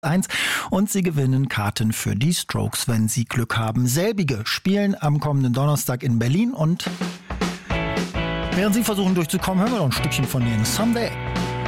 1 und Sie gewinnen Karten für die Strokes, wenn Sie Glück haben. Selbige spielen am kommenden Donnerstag in Berlin und während Sie versuchen durchzukommen, hören wir noch ein Stückchen von Ihnen. Someday.